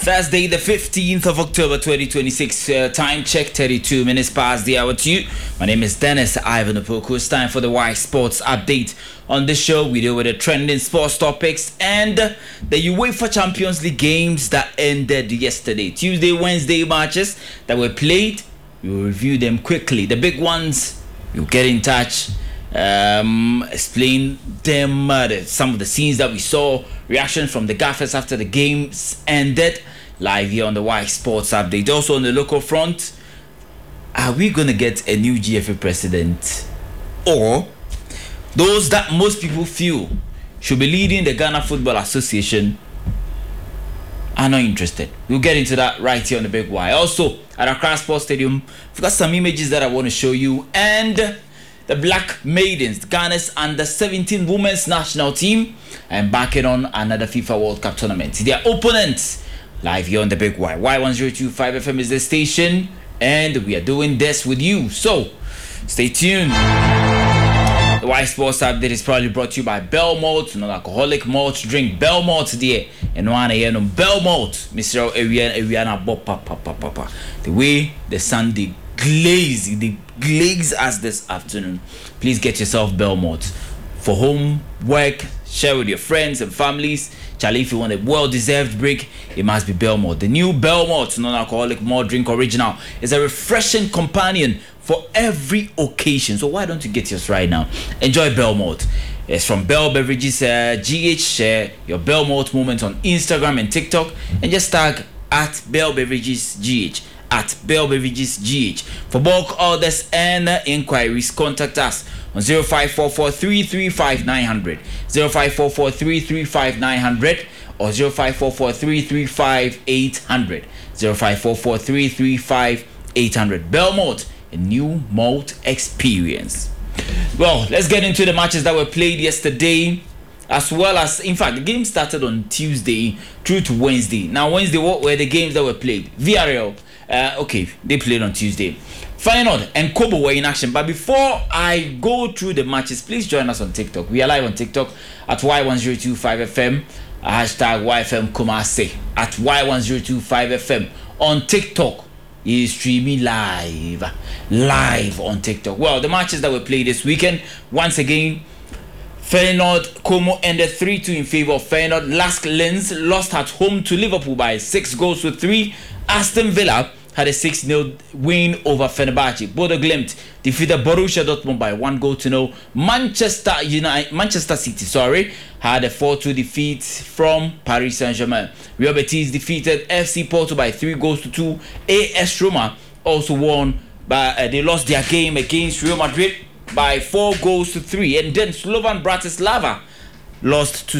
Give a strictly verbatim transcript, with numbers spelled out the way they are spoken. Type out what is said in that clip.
Thursday, the fifteenth of October, twenty twenty-six. Uh, time check, thirty-two minutes past the hour to you. My name is Dennis Ivan Opoku. It's time for the Y Sports update. On this show, we deal with the trending sports topics and the UEFA Champions League games that ended yesterday. Tuesday, Wednesday matches that were played. We will review them quickly. The big ones, you'll get in touch. Um, explain them, uh, the, some of the scenes that we saw, reaction from the gaffers after the games ended, live here on the Y Sports update. Also on the local front, are we gonna get a new G F A president, or those that most people feel should be leading the Ghana Football Association are not interested? We'll get into that right here on the Big Y. Also at Accra Sports Stadium, we've got some images that I want to show you, and the Black Maidens, Ghana's under seventeen women's national team, embarking on another FIFA World Cup tournament. Their opponents, live here on the Big Y. Y one zero two five F M is the station, and we are doing this with you. So, stay tuned. The Y Sports update is probably brought to you by Belmalt, non-alcoholic malt drink. Belmalt there, and one a.m. Belmalt, Mister Ariana Ariana Papa Papa Papa. The way the Sunday glaze, the glaze as this afternoon. Please get yourself Belmont for home, work, share with your friends and families. Charlie, if you want a well-deserved break, it must be Belmont. The new Belmont non-alcoholic malt drink original is a refreshing companion for every occasion. So why don't you get yours right now? Enjoy Belmont. It's from Bell Beverages uh, G H. Share your Belmont moment on Instagram and TikTok, and just tag at Bell Beverages G H. At Bell Beverages G H. For bulk orders and inquiries, contact us on zero five four four three three five nine zero zero, zero five four four three three five nine zero zero, or zero five four four three three five eight zero zero, zero five four four three three five eight zero zero. Belmont, a new malt experience. Well, let's get into the matches that were played yesterday, as well as, in fact, the game started on Tuesday through to Wednesday. Now, Wednesday, what were the games that were played? Villarreal. Uh, okay, they played on Tuesday. Feyenoord and Kobo were in action. But before I go through the matches, please join us on TikTok. We are live on TikTok at Y one zero two five F M. Hashtag Y F M Kumasi at Y one zero two five F M. On TikTok, is streaming live. Live on TikTok. Well, the matches that were played this weekend, once again, Feyenoord Como ended three two in favor of Feyenoord. Lask Linz lost at home to Liverpool by six goals to three. Aston Villa had a six nil win over Fenerbahce. Bodo Glimt defeated Borussia Dortmund by one goal to nil. Manchester United, Manchester City, sorry, had a four two defeat from Paris Saint-Germain. Real Betis defeated F C Porto by three goals to two. A S Roma also won, but uh, they lost their game against Real Madrid by four goals to three. And then Slovan Bratislava lost to